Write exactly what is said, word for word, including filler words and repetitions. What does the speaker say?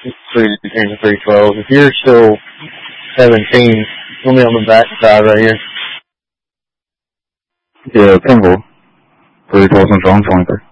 three ten to three twelve. If you're still seventeen, let me on the back side right here. Yeah, ten volt. three twelve Central, I'm twenty-three.